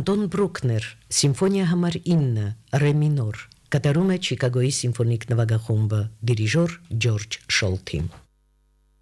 Անտոն Բրուկներ, Սիմֆոնիա համար 9, ռե մինոր, կատարում է Չիկագոյի սիմֆոնիկ նվագախումբը, դիրիժոր Ջորջ Շոլթին։